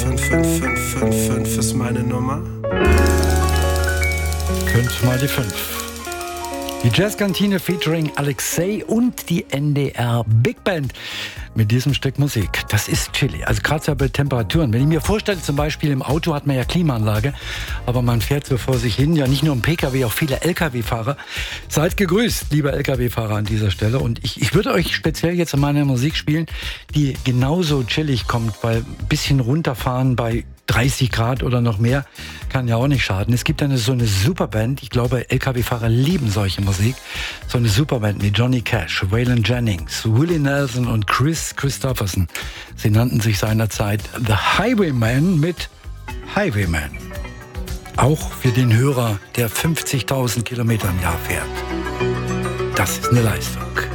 55555 ist meine Nummer. 5 mal die 5. Die Jazzkantine featuring Alexei und die NDR Big Band mit diesem Stück Musik. Das ist chilly. Also gerade bei Temperaturen. Wenn ich mir vorstelle, zum Beispiel im Auto hat man ja Klimaanlage, aber man fährt so vor sich hin. Ja, nicht nur im Pkw, auch viele Lkw-Fahrer. Seid gegrüßt, liebe Lkw-Fahrer an dieser Stelle. Und ich würde euch speziell jetzt meine Musik spielen, die genauso chillig kommt, weil ein bisschen runterfahren bei 30 Grad oder noch mehr kann ja auch nicht schaden. Es gibt so eine Superband, ich glaube, Lkw-Fahrer lieben solche Musik. So eine Superband mit Johnny Cash, Waylon Jennings, Willie Nelson und Chris Christopherson. Sie nannten sich seinerzeit The Highwaymen mit Highwayman. Auch für den Hörer, der 50.000 Kilometer im Jahr fährt. Das ist eine Leistung.